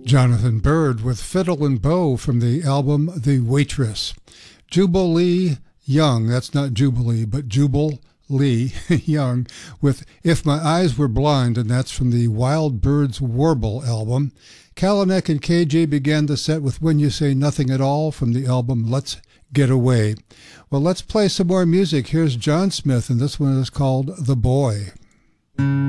Jonathan Byrd with Fiddle and Bow from the album The Waitress. Jubilee Young, that's not Jubilee, but Jubal Lee Young with If My Eyes Were Blind, and that's from the Wild Birds Warble album. Kalanek and KJ began the set with When You Say Nothing at All from the album Let's Get Away. Well, let's play some more music. Here's John Smith, and this one is called The Boy.